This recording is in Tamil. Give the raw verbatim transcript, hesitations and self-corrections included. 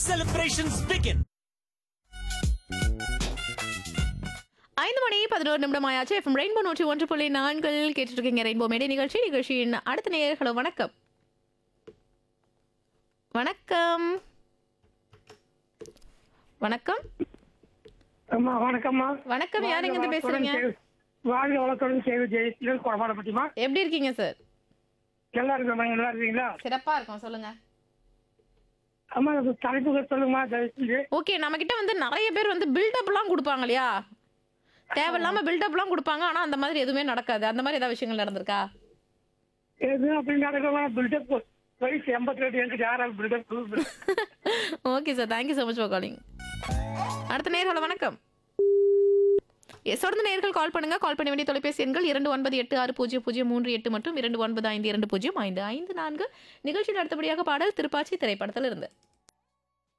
Celebrations begin. ஐந்து மணி பதினோரு நிமிடம் ஆயாச்சு. எஃப்எம் ரெயின்போ நூற்றி ஒன்று புள்ளி நான்கில் கேட்டுட்டு இருக்கீங்க ரெயின்போ மேடை நிகழ்ச்சி. நிகழ்ச்சியின் அடுத்த நேயர்களோ வணக்கம். வணக்கம் வணக்கம் அம்மா வணக்கம்மா. வணக்கம். யார் எங்க இருந்து பேசுறீங்க? வாழ்க வளத்துடன் சேவை ஜெயத்தில் குடமாட பற்றிமா. எப்படி இருக்கீங்க சார்? நல்லா இருக்கம்மா. நல்லா இருக்கீங்களா? சிறப்பா இருக்கும். சொல்லுங்க. அம்மா தலைப்புகள் சொல்லுங்கம்மா தயவுசெய்து. ஓகே, நம்ம கிட்ட வந்து நிறைய பேர் வந்து பில்டப்லாம் கொடுப்பாங்க இல்லையா? தேவையில்லாம பில்டப்லாம் கொடுப்பாங்க. ஆனா அந்த மாதிரி எதுவுமே நடக்காது. அந்த மாதிரி ஏதாவது விஷயங்கள் நடந்திருக்கா? எது அப்படி நடக்கமா? பில்டப் வயசு எண்பத்தி ரெண்டு எனக்கு யாராவது build up. Okay sir, thank you so much for calling. அடுத்த நேயர்களோ வணக்கம். எஸ், தொடர்ந்து நேயர்கள் கால் பண்ணுங்க. கால் பண்ண வேண்டிய தொலைபேசி எண்கள் இரண்டு ஒன்பது எட்டு ஆறு பூஜ்ஜியம் பூஜ்ஜியம் மூன்று எட்டு மற்றும் இரண்டு ஒன்பது ஐந்து இரண்டு பூஜ்ஜியம் ஐந்து ஐந்து நான்கு. நிகழ்ச்சியில் அடுத்தபடியாக பாடல் திருப்பாச்சி திரைப்படத்தில் இருந்து.